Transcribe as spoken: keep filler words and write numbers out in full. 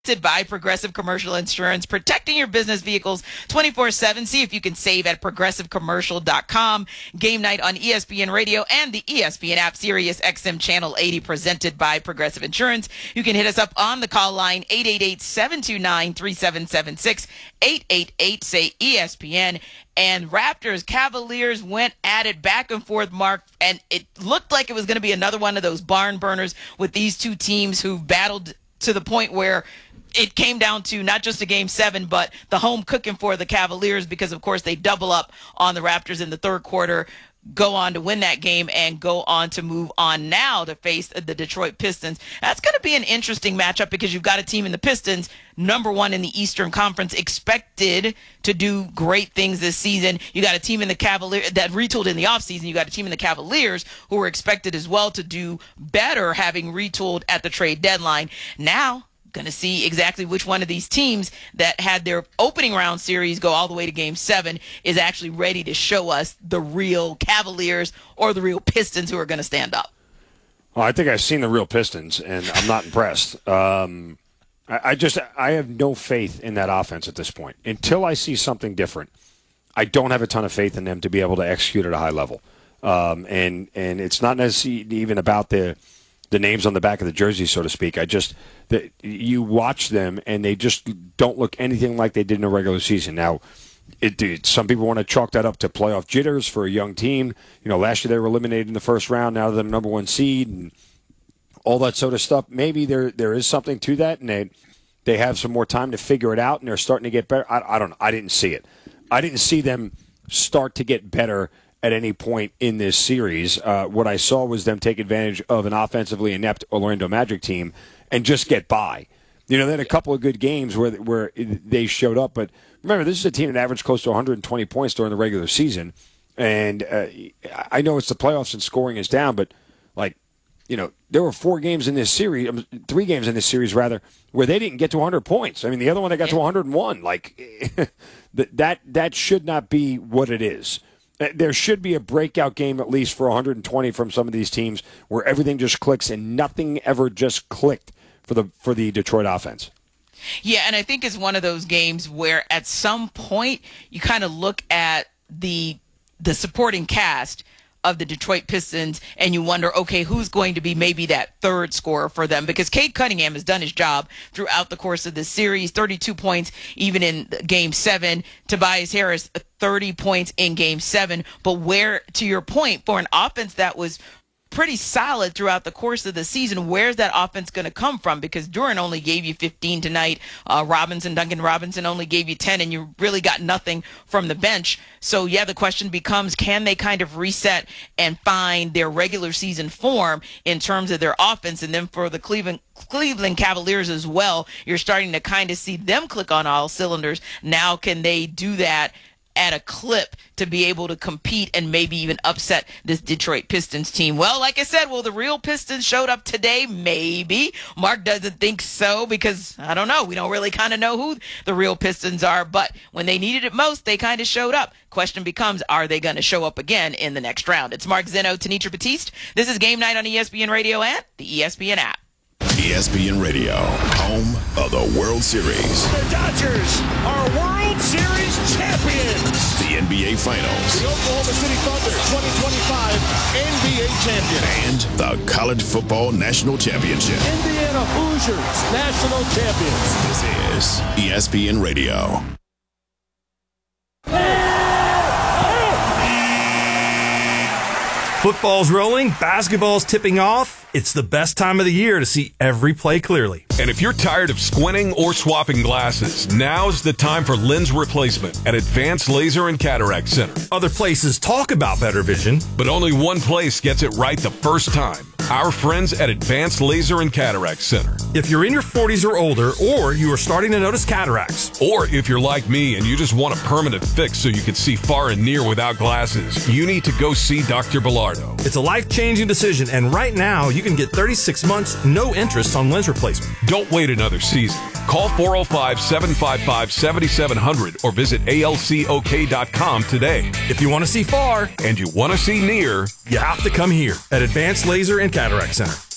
By Progressive Commercial Insurance, protecting your business vehicles twenty-four seven. See if you can save at progressive commercial dot com. Game night on E S P N Radio and the E S P N app, Sirius X M Channel eighty, presented by Progressive Insurance. You can hit us up on the call line, eight eight eight, seven two nine, three seven seven six, eight eight eight, say E S P N. And Raptors, Cavaliers went at it back and forth, Mark, and it looked like it was going to be another one of those barn burners with these two teams who battled to the point where it came down to not just a game seven, but the home cooking for the Cavaliers because, of course, they double up on the Raptors in the third quarter, go on to win that game, and go on to move on now to face the Detroit Pistons. That's going to be an interesting matchup because you've got a team in the Pistons, number one in the Eastern Conference, expected to do great things this season. You got a team in the Cavaliers that retooled in the offseason. You got a team in the Cavaliers who were expected as well to do better, having retooled at the trade deadline. Now, going to see exactly which one of these teams that had their opening round series go all the way to game seven is actually ready to show us the real Cavaliers or the real Pistons who are going to stand up. Well, I think I've seen the real Pistons, and I'm not impressed. Um, I, I just I have no faith in that offense at this point. Until I see something different, I don't have a ton of faith in them to be able to execute at a high level. Um, and, and it's not necessarily even about the – the names on the back of the jersey, so to speak. I just, the, you watch them, and they just don't look anything like they did in the regular season. Now, it, it, some people want to chalk that up to playoff jitters for a young team. You know, last year they were eliminated in the first round. Now they're the number one seed and all that sort of stuff. Maybe there there is something to that, and they, they have some more time to figure it out, and they're starting to get better. I, I don't know. I didn't see it. I didn't see them start to get better at any point in this series. Uh, what I saw was them take advantage of an offensively inept Orlando Magic team and just get by. You know, they had a couple of good games where where they showed up, but remember, this is a team that averaged close to one hundred twenty points during the regular season, and uh, I know it's the playoffs and scoring is down, but, like, you know, there were four games in this series, um, three games in this series, rather, where they didn't get to one hundred points. I mean, the other one, they got to one hundred one. Like, that that should not be what it is. There should be a breakout game at least for one hundred twenty from some of these teams where everything just clicks, and nothing ever just clicked for the for the Detroit offense. Yeah, and I think it's one of those games where at some point you kind of look at the the supporting cast of the Detroit Pistons and you wonder, okay, who's going to be maybe that third scorer for them? Because Cade Cunningham has done his job throughout the course of this series, thirty-two points even in game seven. Tobias Harris, thirty points in game seven. But where, to your point, for an offense that was pretty solid throughout the course of the season, where's that offense going to come from? Because Duren only gave you fifteen tonight. Uh, Robinson, Duncan Robinson only gave you ten, and you really got nothing from the bench. So, yeah, the question becomes, can they kind of reset and find their regular season form in terms of their offense? And then for the Cleveland Cleveland Cavaliers as well, you're starting to kind of see them click on all cylinders. Now can they do that at a clip to be able to compete and maybe even upset this Detroit Pistons team? Well, like I said, well, the real Pistons showed up today? Maybe. Mark doesn't think so because, I don't know, we don't really kind of know who the real Pistons are, but when they needed it most, they kind of showed up. Question becomes, are they going to show up again in the next round? It's Mark Zeno, Tanitra Batiste. This is Game Night on E S P N Radio and the E S P N app. E S P N Radio, home of the World Series. The Dodgers are World Series champions. The N B A Finals. The Oklahoma City Thunder twenty twenty-five N B A champion. And the College Football National Championship. Indiana Hoosiers national champions. This is E S P N Radio. Football's rolling, basketball's tipping off. It's the best time of the year to see every play clearly. And if you're tired of squinting or swapping glasses, now's the time for lens replacement at Advanced Laser and Cataract Center. Other places talk about better vision, but only one place gets it right the first time. Our friends at Advanced Laser and Cataract Center. If you're in your forties or older, or you are starting to notice cataracts, or if you're like me and you just want a permanent fix so you can see far and near without glasses, you need to go see Doctor Bilardo. It's a life-changing decision, and right now you can get thirty-six months, no interest on lens replacement. Don't wait another season. Call four oh five, seven five five, seven seven zero zero or visit A L C O K dot com today. If you want to see far and you want to see near, you have to come here at Advanced Laser and Cataract Center.